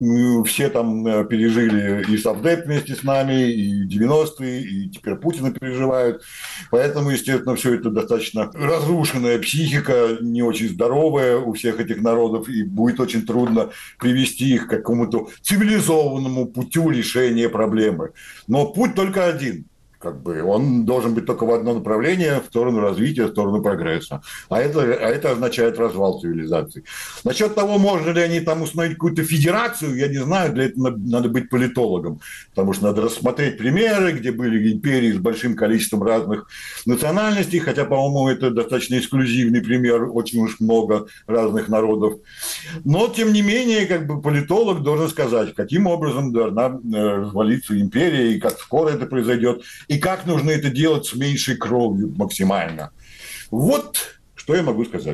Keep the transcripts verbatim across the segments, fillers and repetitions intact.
все там пережили и Совдеп вместе с нами, и девяностые, и теперь Путина переживают. Поэтому, естественно, все это достаточно разрушенная психика, не очень здоровая у всех этих народов, и будет очень трудно привести их к какому-то цивилизованному путю решения проблемы. Но путь только один. Как бы он должен быть только в одно направление, в сторону развития, в сторону прогресса. А это, а это означает развал цивилизации. Насчет того, можно ли они там установить какую-то федерацию, я не знаю, для этого надо быть политологом. Потому что надо рассмотреть примеры, где были империи с большим количеством разных национальностей, хотя, по-моему, это достаточно эксклюзивный пример, очень уж много разных народов. Но, тем не менее, как бы политолог должен сказать, каким образом должна развалиться империя, и как скоро это произойдет, и как нужно это делать с меньшей кровью максимально. Вот что я могу сказать.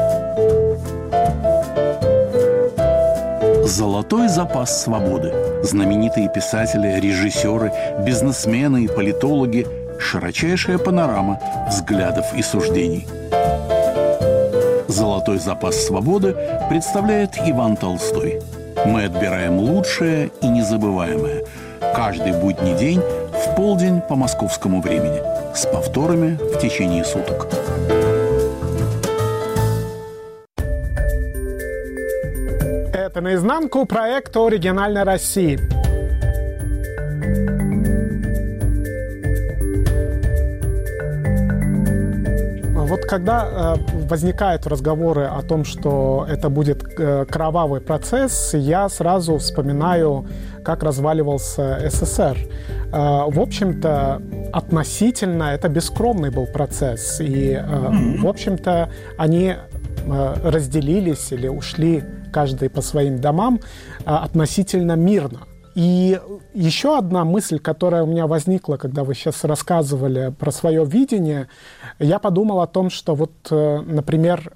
Золотой запас свободы. Знаменитые писатели, режиссеры, бизнесмены и политологи. Широчайшая панорама взглядов и суждений. Золотой запас свободы представляет Иван Толстой. Мы отбираем лучшее и незабываемое. Каждый будний день в полдень по московскому времени. С повторами в течение суток. Это «Наизнанку» проекта «Оригинальной России». Вот когда э, возникают разговоры о том, что это будет э, кровавый процесс, я сразу вспоминаю, как разваливался СССР. Э, в общем-то, относительно это бескровный был процесс. И, э, в общем-то, они э, разделились или ушли каждый по своим домам э, относительно мирно. И еще одна мысль, которая у меня возникла, когда вы сейчас рассказывали про свое видение, я подумал о том, что вот, например,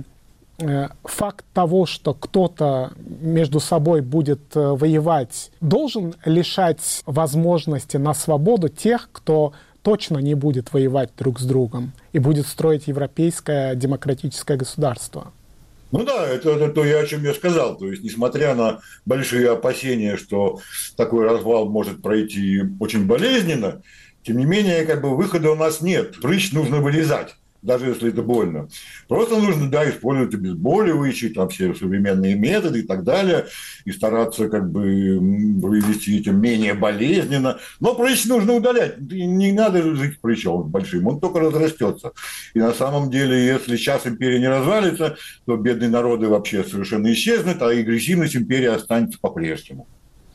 факт того, что кто-то между собой будет воевать, должен лишать возможности на свободу тех, кто точно не будет воевать друг с другом и будет строить европейское демократическое государство. Ну да, это, это то, о чем я сказал. То есть, несмотря на большие опасения, что такой развал может пройти очень болезненно, тем не менее, как бы выхода у нас нет. Прыщ нужно вырезать, даже если это больно. Просто нужно, да, использовать обезболивающие, там все современные методы и так далее, и стараться как бы вывести это менее болезненно. Но прыщ нужно удалять. Не надо жить с прыщом большим, он только разрастется. И на самом деле, если сейчас империя не развалится, то бедные народы вообще совершенно исчезнут, а агрессивность империи останется по-прежнему.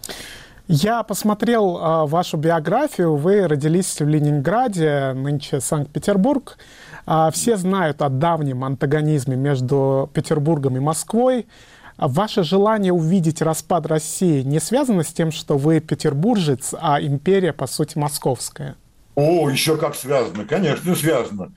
Я посмотрел э, вашу биографию. Вы родились в Ленинграде, нынче Санкт-Петербург. Э, все знают о давнем антагонизме между Петербургом и Москвой. Ваше желание увидеть распад России не связано с тем, что вы петербуржец, а империя, по сути, московская? О, еще как связано, конечно, связано.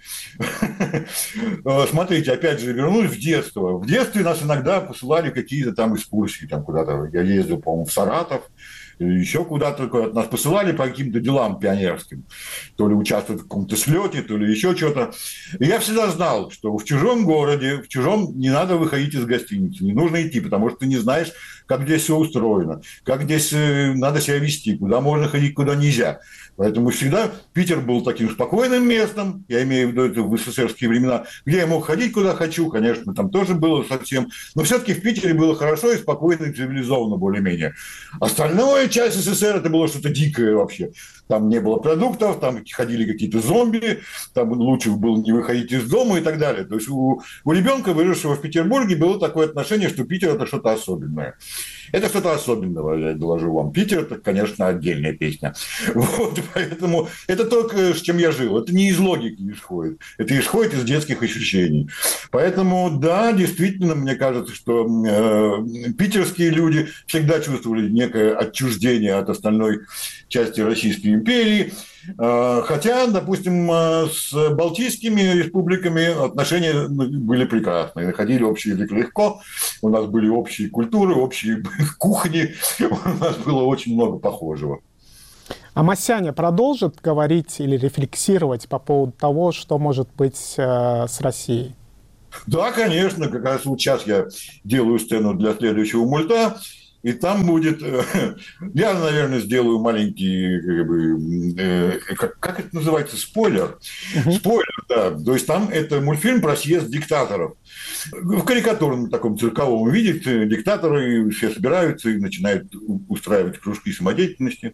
Смотрите, опять же, вернусь в детство. В детстве нас иногда посылали какие-то там экскурсии, там куда-то. Я ездил, по-моему, в Саратов, или еще куда-то, куда-то нас посылали по каким-то делам пионерским. То ли участвовать в каком-то слете, то ли еще что-то. И я всегда знал, что в чужом городе, в чужом не надо выходить из гостиницы, не нужно идти, потому что ты не знаешь, как здесь все устроено, как здесь надо себя вести, куда можно ходить, куда нельзя. Поэтому всегда Питер был таким спокойным местом, я имею в виду это в эсэсэрские времена, где я мог ходить куда хочу, конечно, там тоже было совсем, но все-таки в Питере было хорошо и спокойно, и цивилизованно более-менее. Остальная часть СССР это было что-то дикое вообще. Там не было продуктов, там ходили какие-то зомби, там лучше было не выходить из дома и так далее. То есть у, у ребенка, выросшего в Петербурге, было такое отношение, что Питер – это что-то особенное. Это что-то особенное, я доложу вам. Питер – это, конечно, отдельная песня. Вот, поэтому это то, с чем я жил. Это не из логики исходит. Это исходит из детских ощущений. Поэтому, да, действительно, мне кажется, что э, питерские люди всегда чувствовали некое отчуждение от остальной части Российской империи. Хотя, допустим, с Балтийскими республиками отношения были прекрасные. Находили общий язык легко, у нас были общие культуры, общие кухни, у нас было очень много похожего. А Масяня продолжит говорить или рефлексировать по поводу того, что может быть э, с Россией? Да, конечно. Как раз вот сейчас я делаю сцену для следующего мульта. и там будет... Я, наверное, сделаю маленький... Как, бы, как, как это называется? Спойлер. Uh-huh. Спойлер, да. То есть там это мультфильм про съезд диктаторов. В карикатурном таком цирковом виде диктаторы все собираются и начинают устраивать кружки самодеятельности.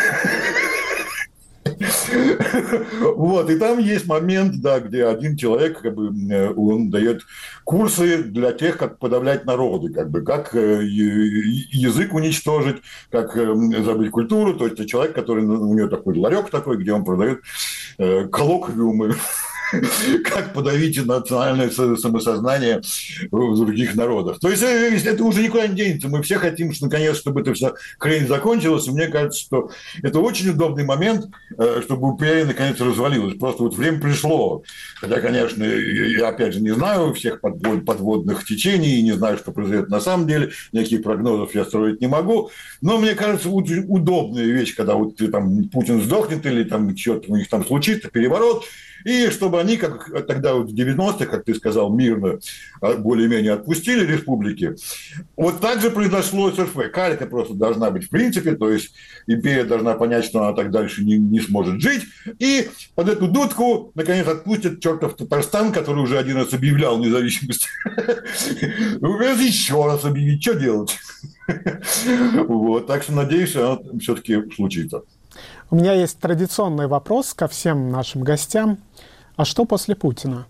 Вот, и там есть момент, да, где один человек, как бы, он дает курсы для тех, как подавлять народы, как бы, как язык уничтожить, как забыть культуру. То есть, это человек, который, у него такой ларек такой, где он продает коллоквиумы, как подавить национальное самосознание в других народах. То есть это уже никуда не денется. Мы все хотим, что, наконец, чтобы эта вся хрень закончилась. И мне кажется, что это очень удобный момент, чтобы империя наконец развалилась. Просто вот время пришло. Хотя, конечно, я опять же не знаю всех подводных течений, не знаю, что произойдет на самом деле. Никаких прогнозов я строить не могу. Но мне кажется, очень удобная вещь, когда вот там Путин сдохнет или там что-то у них там случится, переворот. И чтобы они, как тогда вот в девяностых, как ты сказал, мирно более-менее отпустили республики, вот так же произошло с РФ. Калька просто должна быть в принципе, то есть империя должна понять, что она так дальше не, не сможет жить, и под эту дудку, наконец, отпустят чертов Татарстан, который уже один раз объявлял независимость. Еще раз объявить, что делать? Вот, так что, надеюсь, оно все-таки случится. У меня есть традиционный вопрос ко всем нашим гостям. А что после Путина?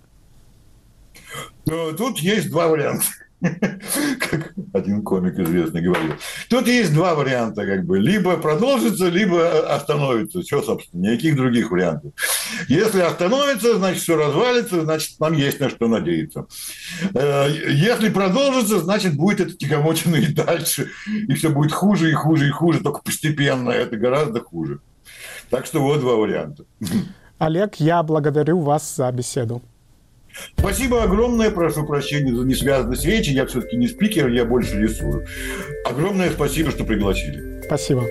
Тут есть два варианта. Как один комик известный говорил. Тут есть два варианта, как бы. Либо продолжится, либо остановится. Все, собственно, никаких других вариантов. Если остановится, значит, все развалится, значит, нам есть на что надеяться. Если продолжится, значит, будет это тягомотина и дальше. И все будет хуже и хуже и хуже, только постепенно. Это гораздо хуже. Так что вот два варианта. Олег, я благодарю вас за беседу. Спасибо огромное, прошу прощения за несвязанность речи. Я все-таки не спикер, я больше рисую. Огромное спасибо, что пригласили. Спасибо.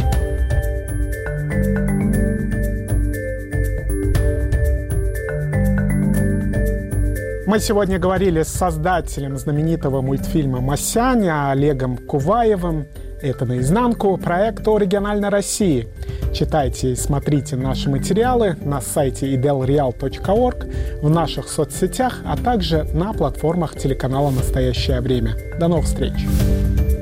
Мы сегодня говорили с создателем знаменитого мультфильма «Масяня» Олегом Куваевым. Это «Наизнанку», проект о региональной России. Читайте и смотрите наши материалы на сайте idelreal точка org, в наших соцсетях, а также на платформах телеканала «Настоящее время». До новых встреч!